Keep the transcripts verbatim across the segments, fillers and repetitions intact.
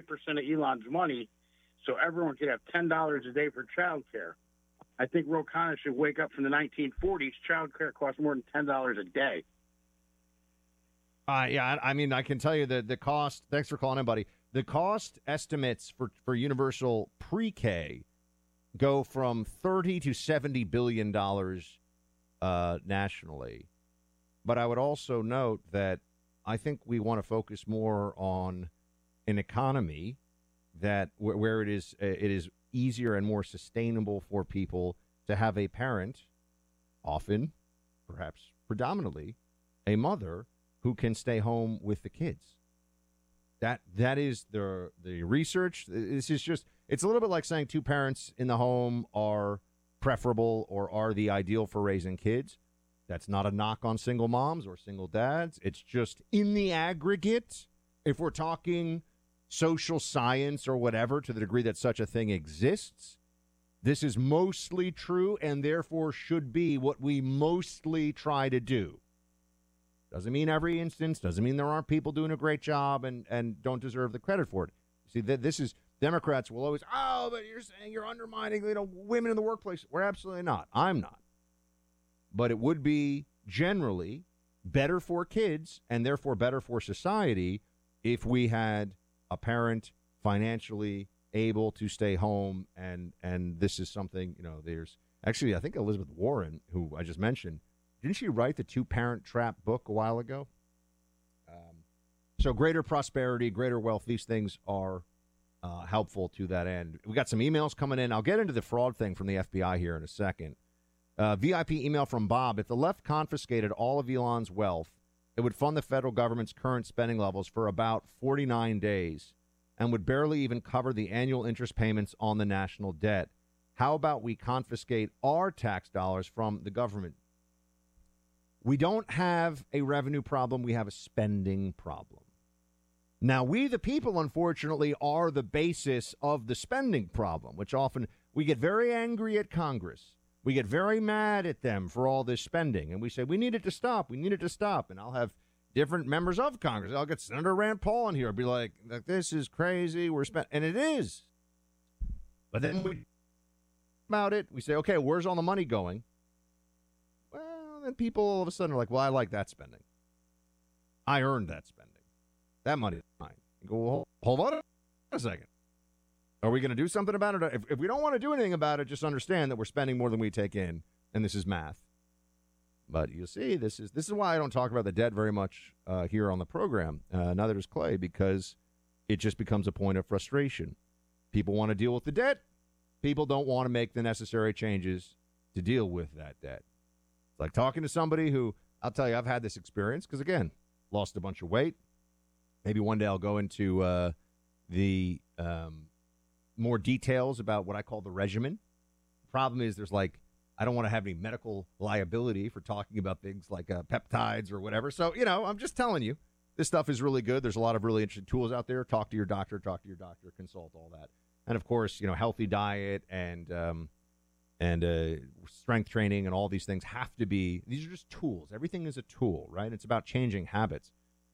percent of Elon's money so everyone could have ten dollars a day for child care. I think Ro Khanna should wake up from the nineteen forties. Child care costs more than ten dollars a day. Uh, yeah, I mean, I can tell you that the cost, thanks for calling in, buddy. The cost estimates for, for universal pre-K go from thirty to seventy billion dollars uh, nationally. But I would also note that I think we want to focus more on an economy that where, where it is it is easier and more sustainable for people to have a parent, often, perhaps predominantly, a mother who can stay home with the kids. That that is the the research. This is just, it's a little bit like saying two parents in the home are preferable or are the ideal for raising kids. That's not a knock on single moms or single dads. It's just in the aggregate, if we're talking social science or whatever, to the degree that such a thing exists, this is mostly true and therefore should be what we mostly try to do. Doesn't mean every instance, doesn't mean there aren't people doing a great job and, and don't deserve the credit for it. See, that this is, Democrats will always, oh, but you're saying you're undermining, you know, women in the workplace. We're absolutely not. I'm not. But it would be generally better for kids and therefore better for society if we had a parent financially able to stay home. And, and this is something, you know, there's actually, I think Elizabeth Warren, who I just mentioned, didn't she write the Two-Parent Trap book a while ago? Um, so greater prosperity, greater wealth, these things are uh, helpful to that end. We got some emails coming in. I'll get into the fraud thing from the F B I here in a second. Uh, V I P email from Bob. If the left confiscated all of Elon's wealth, it would fund the federal government's current spending levels for about forty-nine days and would barely even cover the annual interest payments on the national debt. How about we confiscate our tax dollars from the government? We don't have a revenue problem. We have a spending problem. Now, we, the people, unfortunately, are the basis of the spending problem, which often we get very angry at Congress. We get very mad at them for all this spending. And we say, we need it to stop. We need it to stop. And I'll have different members of Congress. I'll get Senator Rand Paul in here. I'll be like, this is crazy. We're spending. And it is. But then we about it. We say, okay, where's all the money going? And people all of a sudden are like, well, I like that spending. I earned that spending. That money's mine. You go, well, hold on a second. Are we going to do something about it? If, if we don't want to do anything about it, just understand that we're spending more than we take in, and this is math. But you see, this is this is why I don't talk about the debt very much uh, here on the program. Uh, neither does Clay, because it just becomes a point of frustration. People want to deal with the debt. People don't want to make the necessary changes to deal with that debt. Like talking to somebody who, I'll tell you, I've had this experience because, again, lost a bunch of weight. Maybe one day I'll go into uh, the um, more details about what I call the regimen. The problem is there's like, I don't want to have any medical liability for talking about things like uh, peptides or whatever. So, you know, I'm just telling you, this stuff is really good. There's a lot of really interesting tools out there. Talk to your doctor, talk to your doctor, consult, all that. And, of course, you know, healthy diet and um, and uh, strength training and all these things have to be, these are just tools. Everything is a tool, right? It's about changing habits.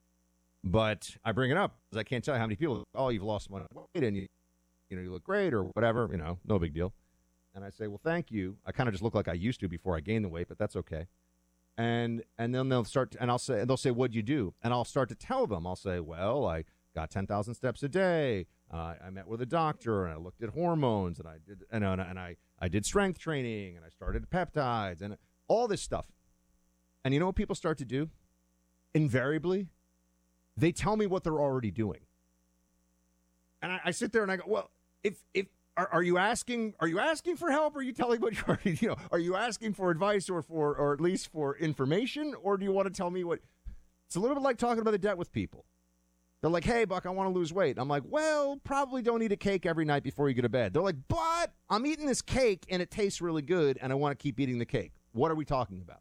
But I bring it up because I can't tell you how many people, oh, you've lost some weight and you, you know, you look great or whatever, you know, no big deal. And I say, well, thank you. I kind of just look like I used to before I gained the weight, but that's okay. And and then they'll start, to, and I'll say, and they'll say, what'd you do? And I'll start to tell them. I'll say, well, I got ten thousand steps a day. Uh, I met with a doctor and I looked at hormones and I did, and, and, and I, I did strength training and I started peptides and all this stuff. And you know what people start to do? Invariably, they tell me what they're already doing. And I, I sit there and I go, well, if, if, Are, are you asking? Are you asking for help? Or are you telling what you already? You know, are you asking for advice or for, or at least for information? Or do you want to tell me what? It's a little bit like talking about the debt with people. They're like, "Hey, Buck, I want to lose weight." I'm like, "Well, probably don't eat a cake every night before you go to bed." They're like, "But I'm eating this cake and it tastes really good, and I want to keep eating the cake." What are we talking about?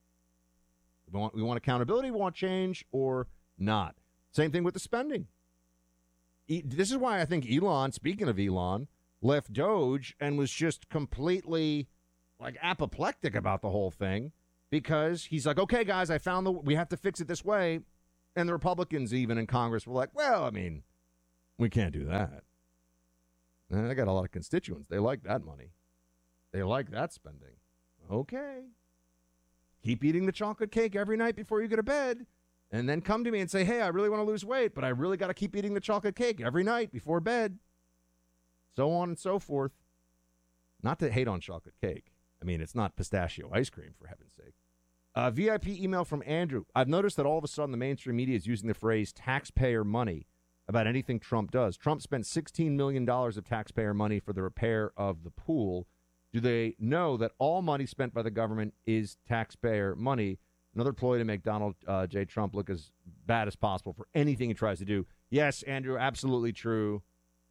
We want, we want accountability. We want change, or not. Same thing with the spending. E- this is why I think Elon. Speaking of Elon. Left Doge and was just completely like apoplectic about the whole thing because he's like, okay, guys, I found the, we have to fix it this way. And the Republicans even in Congress were like, well, I mean, We can't do that. And I got a lot of constituents. They like that money. They like that spending. Okay. Keep eating the chocolate cake every night before you go to bed, and then come to me and say, hey, I really want to lose weight, but I really got to keep eating the chocolate cake every night before bed. So on and so forth. Not to hate on chocolate cake. I mean, it's not pistachio ice cream, for heaven's sake. Uh, V I P email from Andrew. I've noticed that all of a sudden the mainstream media is using the phrase taxpayer money about anything Trump does. Trump spent sixteen million dollars of taxpayer money for the repair of the pool. Do they know that all money spent by the government is taxpayer money? Another ploy to make Donald uh, J. Trump look as bad as possible for anything he tries to do. Yes, Andrew, absolutely true.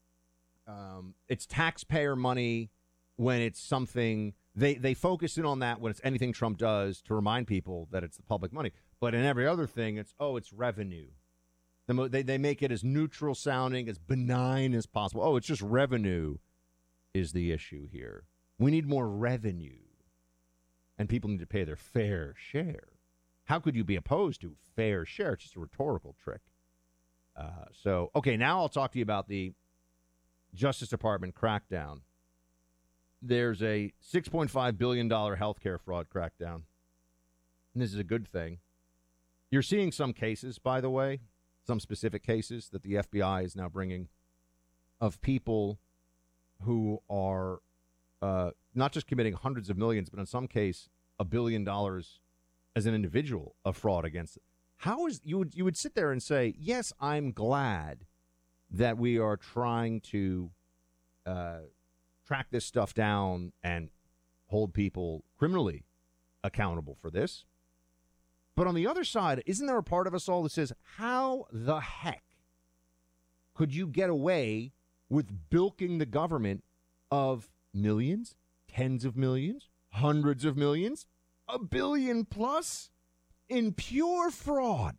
Um, it's taxpayer money when it's something they they focus in on that when it's anything Trump does to remind people that it's the public money. But in every other thing, it's oh, it's revenue. The mo- they they make it as neutral sounding, as benign as possible. Oh, it's just revenue is the issue here. We need more revenue, and people need to pay their fair share. How could you be opposed to fair share? It's just a rhetorical trick. Uh, so, okay, now I'll talk to you about the Justice Department crackdown. There's a six point five billion dollars healthcare fraud crackdown, and this is a good thing. You're seeing some cases, by the way, some specific cases that the F B I is now bringing of people who are Uh, not just committing hundreds of millions, but in some case, a billion dollars as an individual of fraud against it. How is you would you would sit there and say, yes, I'm glad that we are trying to uh, track this stuff down and hold people criminally accountable for this. But on the other side, isn't there a part of us all that says, how the heck could you get away with bilking the government of millions, tens of millions, hundreds of millions, a billion plus in pure fraud?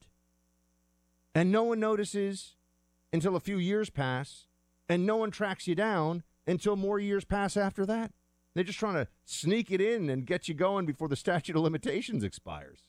And no one notices until a few years pass, and no one tracks you down until more years pass after that. They're just trying to sneak it in and get you going before the statute of limitations expires.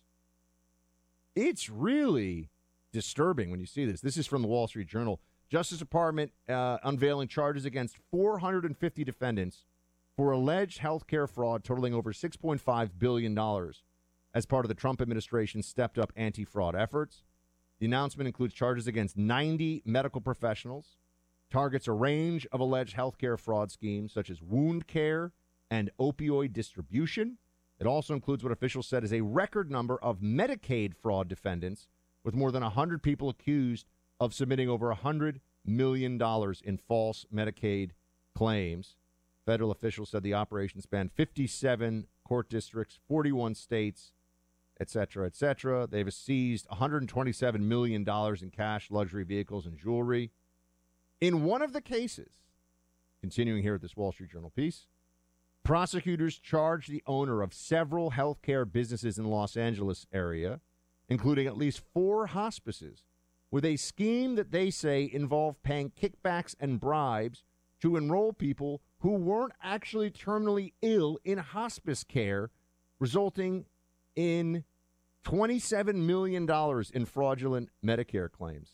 It's really disturbing when you see this. This is from the Wall Street Journal. Justice Department uh, unveiling charges against four hundred fifty defendants for alleged health care fraud totaling over six point five billion dollars as part of the Trump administration's stepped-up anti-fraud efforts. The announcement includes charges against ninety medical professionals, targets a range of alleged health care fraud schemes such as wound care and opioid distribution. It also includes what officials said is a record number of Medicaid fraud defendants, with more than one hundred people accused of submitting over one hundred million dollars in false Medicaid claims. Federal officials said the operation spanned fifty-seven court districts, forty-one states, et cetera, et cetera. They've seized one hundred twenty-seven million dollars in cash, luxury vehicles, and jewelry. In one of the cases, continuing here at this Wall Street Journal piece, prosecutors charged the owner of several healthcare businesses in the Los Angeles area, including at least four hospices, with a scheme that they say involved paying kickbacks and bribes to enroll people who weren't actually terminally ill in hospice care, resulting in twenty-seven million dollars in fraudulent Medicare claims.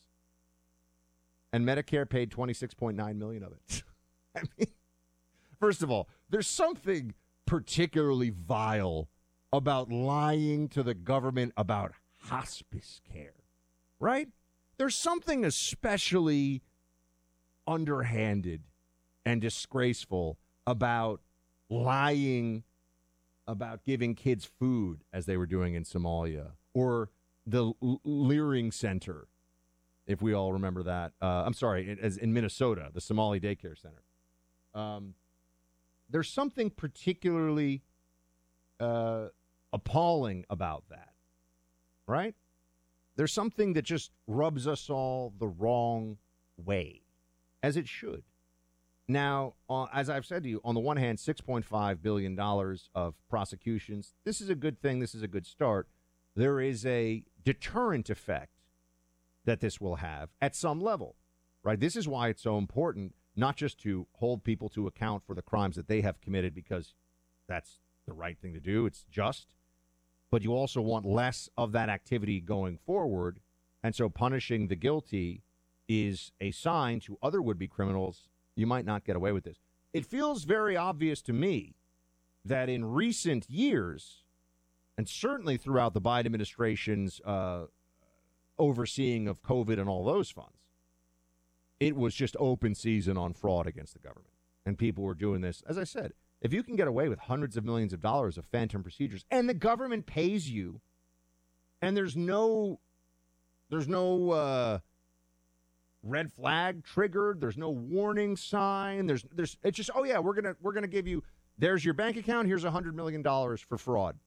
And Medicare paid twenty-six point nine million dollars of it. I mean, first of all, there's something particularly vile about lying to the government about hospice care, right? There's something especially underhanded and disgraceful about lying about giving kids food, as they were doing in Somalia, or the L- Leering Center, if we all remember that. Uh, I'm sorry, as in Minnesota, the Somali daycare center. Um, there's something particularly uh, appalling about that, right? There's something that just rubs us all the wrong way, as it should. Now, uh, as I've said to you, on the one hand, six point five billion dollars of prosecutions. This is a good thing. This is a good start. There is a deterrent effect that this will have at some level, right? This is why it's so important, not just to hold people to account for the crimes that they have committed, because that's the right thing to do. It's just. But you also want less of that activity going forward. And so punishing the guilty is a sign to other would-be criminals, you might not get away with this. It feels very obvious to me that in recent years, and certainly throughout the Biden administration's uh, overseeing of COVID and all those funds, it was just open season on fraud against the government. And people were doing this. As I said, if you can get away with hundreds of millions of dollars of phantom procedures and the government pays you and there's no, there's no uh, red flag triggered, there's no warning sign, there's, there's, it's just, oh yeah, we're going to, we're going to give you, there's your bank account, here's a hundred million dollars for fraud.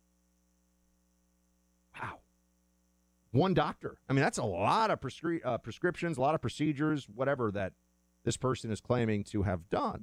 Wow. One doctor. I mean, that's a lot of prescri- uh, prescriptions, a lot of procedures, whatever that this person is claiming to have done.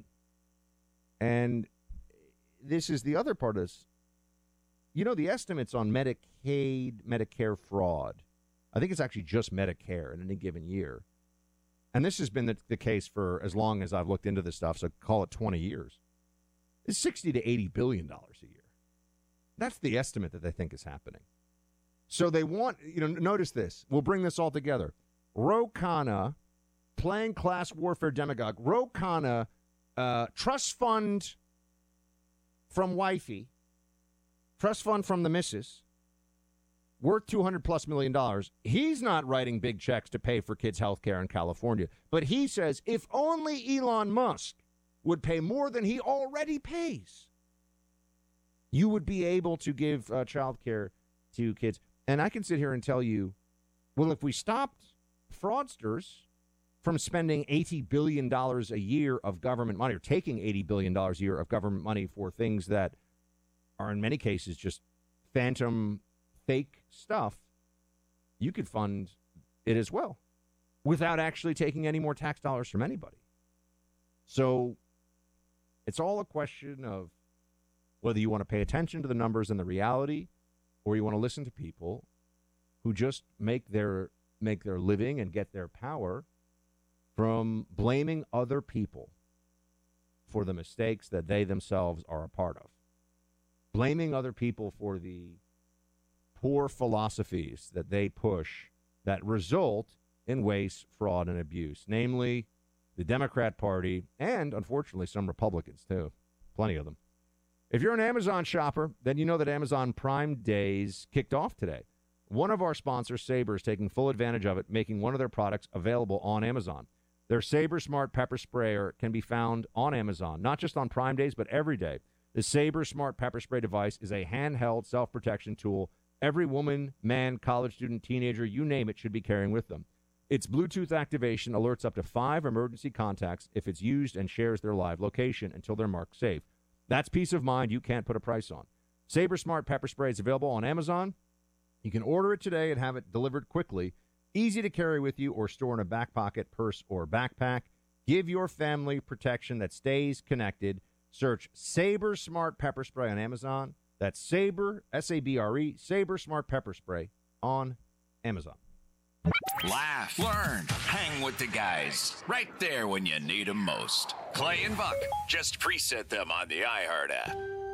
And this is the other part of this. You know, the estimates on Medicaid, Medicare fraud, I think it's actually just Medicare in any given year. And this has been the, the case for as long as I've looked into this stuff, so call it twenty years. It's sixty to eighty billion dollars a year. That's the estimate that they think is happening. So they want, you know, notice this. We'll bring this all together. Ro Khanna, playing class warfare demagogue. Ro Khanna, uh, trust fund from wifey, trust fund from the missus, worth two hundred plus million dollars. He's not writing big checks to pay for kids' health care in California. But he says if only Elon Musk would pay more than he already pays, you would be able to give uh, child care to kids. And I can sit here and tell you, well, if we stopped fraudsters from spending eighty billion dollars a year of government money, or taking eighty billion dollars a year of government money for things that are in many cases just phantom fake stuff, you could fund it as well without actually taking any more tax dollars from anybody. So it's all a question of whether you want to pay attention to the numbers and the reality, or you want to listen to people who just make their make their living and get their power from blaming other people for the mistakes that they themselves are a part of. Blaming other people for the poor philosophies that they push that result in waste, fraud, and abuse, namely the Democrat Party and, unfortunately, some Republicans, too. Plenty of them. If you're an Amazon shopper, then you know that Amazon Prime Days kicked off today. One of our sponsors, Sabre, is taking full advantage of it, making one of their products available on Amazon. Their Sabre Smart Pepper Sprayer can be found on Amazon, not just on Prime Days, but every day. The Sabre Smart Pepper Spray device is a handheld self-protection tool every woman, man, college student, teenager, you name it, should be carrying with them. Its Bluetooth activation alerts up to five emergency contacts if it's used and shares their live location until they're marked safe. That's peace of mind you can't put a price on. Sabre Smart Pepper Spray is available on Amazon. You can order it today and have it delivered quickly. Easy to carry with you or store in a back pocket, purse, or backpack. Give your family protection that stays connected. Search Sabre Smart Pepper Spray on Amazon. That's Sabre, S A B R E, Sabre Smart Pepper Spray on Amazon. Laugh, learn, hang with the guys. Right there when you need them most. Clay and Buck. Just preset them on the iHeart app.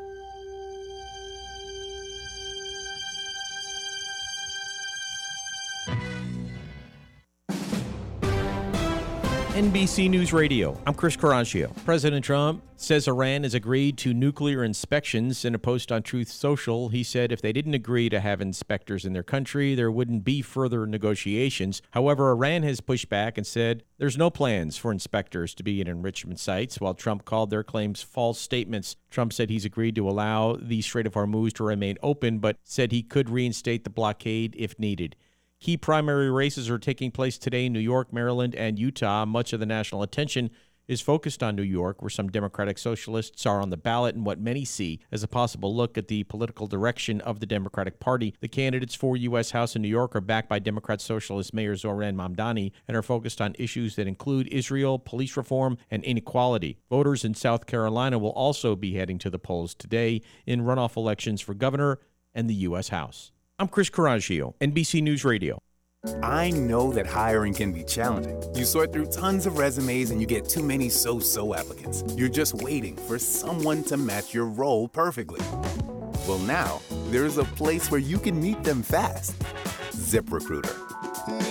N B C News Radio. I'm Chris Coraggio. President Trump says Iran has agreed to nuclear inspections. In a post on Truth Social, he said if they didn't agree to have inspectors in their country, there wouldn't be further negotiations. However, Iran has pushed back and said there's no plans for inspectors to be at enrichment sites, while Trump called their claims false statements. Trump said he's agreed to allow the Strait of Hormuz to remain open, but said he could reinstate the blockade if needed. Key primary races are taking place today in New York, Maryland, and Utah. Much of the national attention is focused on New York, where some Democratic socialists are on the ballot in what many see as a possible look at the political direction of the Democratic Party. The candidates for U S House in New York are backed by Democrat Socialist Mayor Zohran Mamdani and are focused on issues that include Israel, police reform, and inequality. Voters in South Carolina will also be heading to the polls today in runoff elections for governor and the U S House. I'm Chris Coraggio, N B C News Radio. I know that hiring can be challenging. You sort through tons of resumes and you get too many so-so applicants. You're just waiting for someone to match your role perfectly. Well, now, there's a place where you can meet them fast. ZipRecruiter.